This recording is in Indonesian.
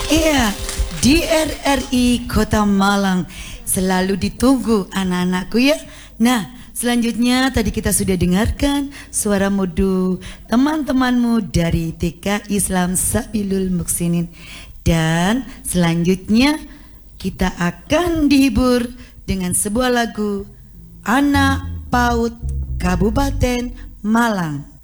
Iya, di RRI Kota Malang selalu ditunggu anak-anakku ya. Nah, selanjutnya tadi kita sudah dengarkan suara merdu teman-temanmu dari TK Islam Sabilul Muksinin. Dan selanjutnya kita akan dihibur dengan sebuah lagu Anak PAUD Kabupaten Malang.